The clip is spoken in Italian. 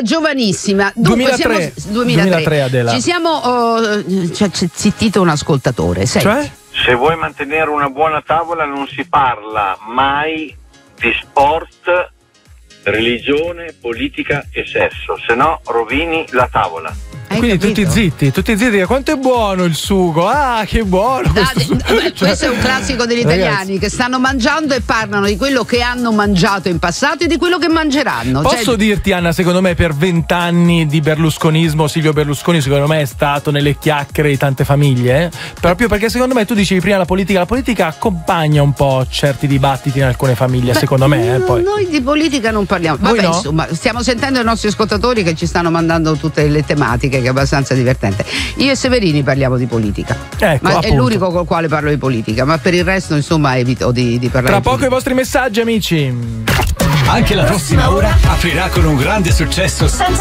giovanissima. Dunque 2003 Adela. Ci siamo c'è zittito un ascoltatore. Senti. Cioè? Se vuoi mantenere una buona tavola non si parla mai di sport, religione, politica e sesso, se no rovini la tavola. Quindi tutti zitti, quanto è buono il sugo, che buono questo è un classico degli italiani, che stanno mangiando e parlano di quello che hanno mangiato in passato e di quello che mangeranno. Posso dirti, Anna, secondo me per 20 anni di berlusconismo Silvio Berlusconi secondo me è stato nelle chiacchiere di tante famiglie, proprio perché secondo me tu dicevi prima la politica accompagna un po' certi dibattiti in alcune famiglie. Secondo me poi noi di politica non parliamo. Voi no? Insomma, stiamo sentendo i nostri ascoltatori che ci stanno mandando tutte le tematiche, che è abbastanza divertente. Io e Severini parliamo di politica, ecco, ma appunto. è l'unico col quale parlo di politica, ma per il resto insomma evito di parlare. Tra poco i vostri messaggi, amici. Anche la prossima ora aprirà con un grande successo senza